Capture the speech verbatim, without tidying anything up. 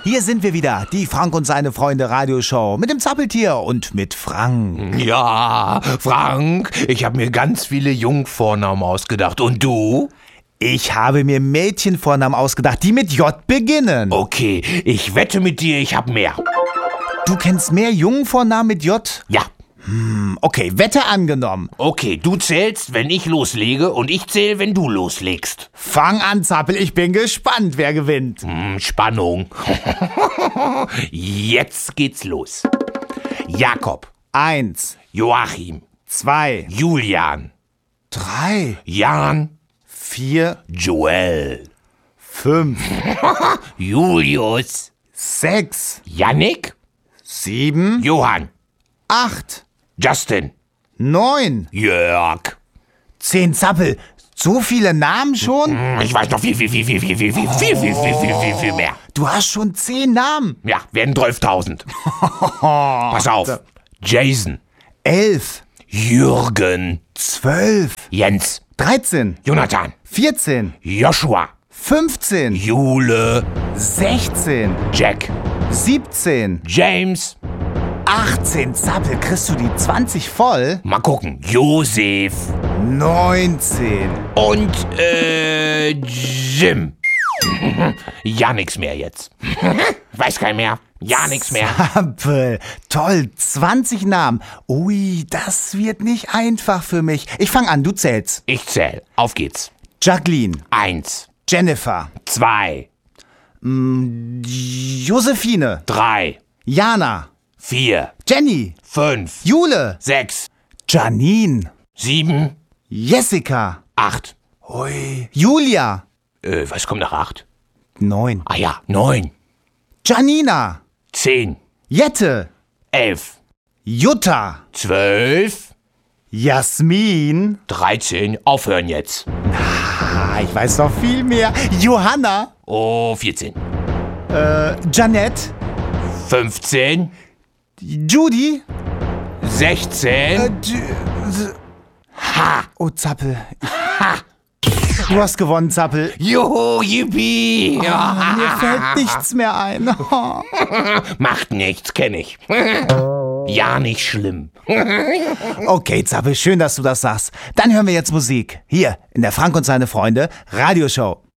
Hier sind wir wieder, die Frank und seine Freunde Radioshow mit dem Zappeltier und mit Frank. Ja, Frank, ich habe mir ganz viele Jungvornamen ausgedacht. Und du? Ich habe mir Mädchenvornamen ausgedacht, die mit J beginnen. Okay, ich wette mit dir, ich habe mehr. Du kennst mehr Jungvornamen mit J? Ja. Hm, okay, Wette angenommen. Okay, du zählst, wenn ich loslege, und ich zähle, wenn du loslegst. Fang an, Zappel, ich bin gespannt, wer gewinnt. Hm, Spannung. Jetzt geht's los. Jakob. Eins, Joachim. zwei, Julian. drei, Jan. vier, Joel. fünf, Julius. sechs, Jannik. sieben, Johann. acht, Justin. neun, Jörg. zehn, Zappel. So viele Namen schon? Ich weiß noch viel, viel, viel, viel, viel, viel, viel, viel, viel, viel, viel, viel, viel mehr. Du hast schon zehn Namen. Ja, werden zwölftausend. Pass auf. Jason. elf, Jürgen. zwölf, Jens. dreizehn, Jonathan. vierzehn, Joshua. fünfzehn, Jule. sechzehn, Jack. siebzehn, James. achtzehn, Zappel, kriegst du die zwanzig voll? Mal gucken. Josef. neunzehn. Und, äh, Jim. Ja, nix mehr jetzt. Weiß kein mehr. Ja, nix mehr. Zappel, toll, zwanzig Namen. Ui, das wird nicht einfach für mich. Ich fang an, du zählst. Ich zähl. Auf geht's. Jacqueline, Eins. Jennifer, Zwei. Josephine, Drei. Jana, Vier. Jenny, Fünf. Jule, Sechs. Janine, Sieben. Jessica, Acht. ui, Julia, Äh, was kommt nach acht? neun, Ah ja, neun. Janina, Zehn. Jette, Elf. Jutta, Zwölf. Jasmin, Dreizehn. Aufhören jetzt. ah, ich weiß noch viel mehr, Johanna, Oh, vierzehn. äh, Janette, Fünfzehn. Judy, Sechzehn. äh, J- Ha. oh Zappel, Ha. du hast gewonnen, Zappel. Juhu, yippie. Ja. Mir fällt nichts mehr ein. Macht nichts, kenn ich. Ja, nicht schlimm. Okay, Zappel, schön, dass du das sagst. Dann hören wir jetzt Musik. Hier in der Frank und seine Freunde Radioshow.